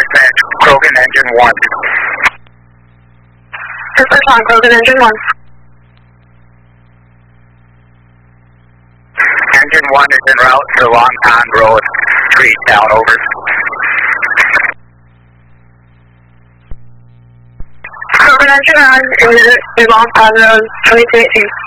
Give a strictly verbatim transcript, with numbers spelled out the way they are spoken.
dispatch, Krogan engine one. Dispatch on Krogan engine one. Engine one is en route to Long Pond Road, Streetown, over. Krogan engine one is Long Pond Road, twenty-two eighteen.